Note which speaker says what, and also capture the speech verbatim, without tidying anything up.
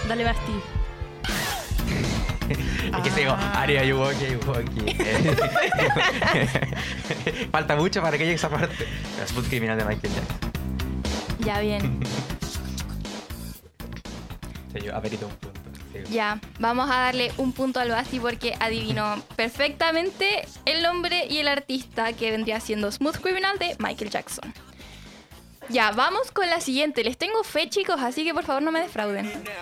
Speaker 1: Dale, Basti.
Speaker 2: Es que se digo, Aria, you walkie, you walkie. Falta mucho para que llegue esa parte. La Smooth Criminal de Michael Jackson.
Speaker 1: Ya, bien.
Speaker 2: Sí, yo amerito un punto. Sí.
Speaker 1: Ya, vamos a darle un punto al Basti porque adivinó perfectamente el nombre y el artista que vendría siendo Smooth Criminal de Michael Jackson. Ya, vamos con la siguiente. Les tengo fe, chicos, así que por favor no me defrauden.